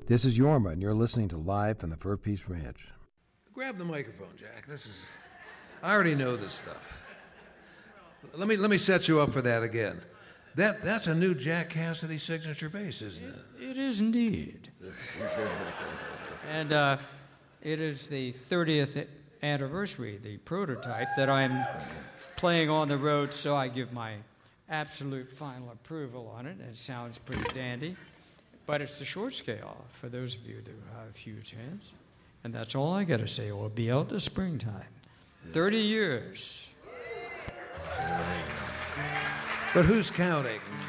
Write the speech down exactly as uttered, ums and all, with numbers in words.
This is Yorma, and you're listening to Live from the Fur Peace Ranch. Grab the microphone, Jack. This is... I already know this stuff. Let me let me set you up for that again. That that's a new Jack Cassidy signature bass, isn't it? It, it is indeed. And uh, it is the thirtieth anniversary, the prototype that I'm playing on the road, so I give my absolute final approval on it. It sounds pretty dandy. But it's the short scale for those of you that have huge hands. And that's all I got to say. We'll be out to springtime. thirty years. But who's counting?